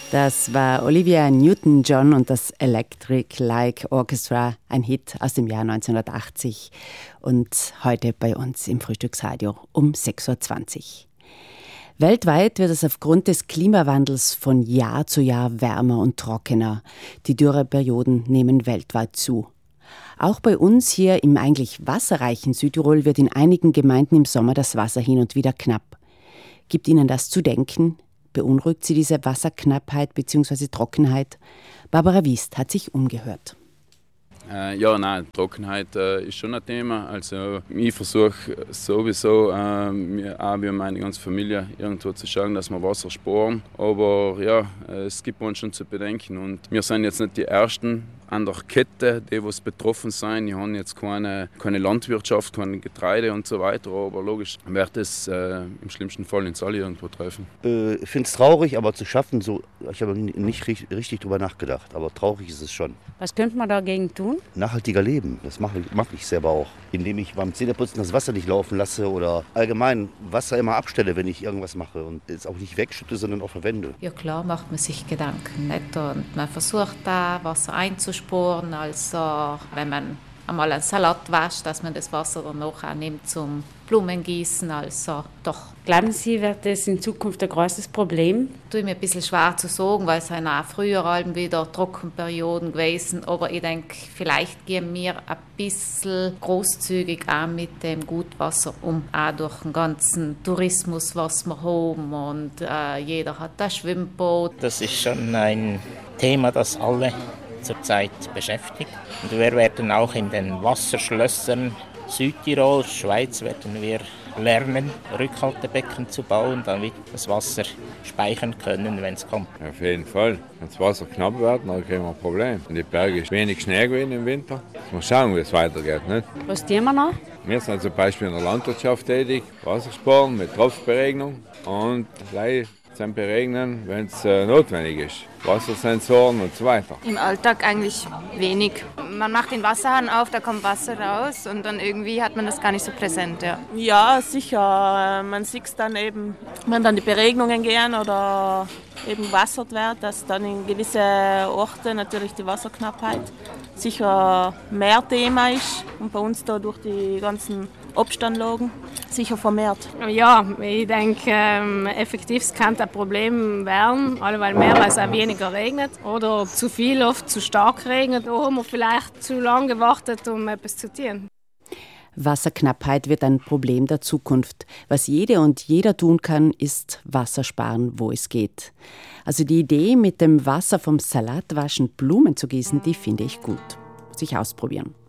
Das war Olivia Newton-John und das Electric Light Orchestra, ein Hit aus dem Jahr 1980 und heute bei uns im Frühstücksradio um 6.20 Uhr. Weltweit wird es aufgrund des Klimawandels von Jahr zu Jahr wärmer und trockener. Die Dürreperioden nehmen weltweit zu. Auch bei uns hier im eigentlich wasserreichen Südtirol wird in einigen Gemeinden im Sommer das Wasser hin und wieder knapp. Gibt Ihnen das zu denken? Beunruhigt Sie diese Wasserknappheit bzw. Trockenheit? Barbara Wiest hat sich umgehört. Trockenheit ist schon ein Thema. Also ich versuche sowieso, wie meine ganze Familie, irgendwo zu schauen, dass wir Wasser sparen. Aber ja, es gibt uns schon zu bedenken. Und wir sind jetzt nicht die Ersten an der Kette, die was betroffen sind. Die haben jetzt keine Landwirtschaft, kein Getreide und so weiter. Aber logisch wird es im schlimmsten Fall uns alle irgendwo treffen. Ich finde es traurig, aber zu schaffen, ich habe nicht richtig drüber nachgedacht. Aber traurig ist es schon. Was könnte man dagegen tun? Nachhaltiger leben, das mache ich selber auch. Indem ich beim Zähneputzen das Wasser nicht laufen lasse oder allgemein Wasser immer abstelle, wenn ich irgendwas mache. Und es auch nicht wegschütte, sondern auch verwende. Ja klar, macht man sich Gedanken. Nicht? Und man versucht da Wasser einzusparen. Also wenn man einmal einen Salat wäscht, dass man das Wasser dann noch auch nimmt zum Blumengießen. Also doch. Glauben Sie, wird das in Zukunft ein großes Problem? Tue mir ein bisschen schwer zu sagen, weil es sind auch früher wieder Trockenperioden gewesen. Aber ich denke, vielleicht gehen wir ein bisschen großzügig auch mit dem Gutwasser um. Auch durch den ganzen Tourismus, was wir haben. Und jeder hat ein Schwimmboot. Das ist schon ein Thema, das alle zurzeit beschäftigt. Und wir werden auch in den Wasserschlössern Südtirol, Schweiz werden wir lernen, Rückhaltebecken zu bauen, damit das Wasser speichern können, wenn es kommt. Auf jeden Fall. Wenn das Wasser knapp wird, dann kriegen wir ein Problem. In den Bergen ist wenig Schnee gewesen im Winter. Mal schauen, wie es weitergeht. Nicht? Was tun wir noch? Wir sind zum Beispiel in der Landwirtschaft tätig, Wasser sparen mit Tropfberegnung und gleich beregnen, wenn es notwendig ist. Wassersensoren und so weiter. Im Alltag eigentlich wenig. Man macht den Wasserhahn auf, da kommt Wasser raus und dann irgendwie hat man das gar nicht so präsent. Ja, sicher. Man sieht es dann eben, wenn dann die Beregnungen gehen oder eben gewassert wird, dass dann in gewisse Orte natürlich die Wasserknappheit sicher mehr Thema ist und bei uns da durch die ganzen Obstanlagen sicher vermehrt. Ja, ich denke, effektiv kann das ein Problem werden, weil mehr als auch weniger regnet oder zu viel, oft zu stark regnet. Da haben wir vielleicht zu lange gewartet, um etwas zu tun. Wasserknappheit wird ein Problem der Zukunft. Was jede und jeder tun kann, ist Wasser sparen, wo es geht. Also die Idee, mit dem Wasser vom Salatwaschen Blumen zu gießen, die finde ich gut. Muss ich ausprobieren.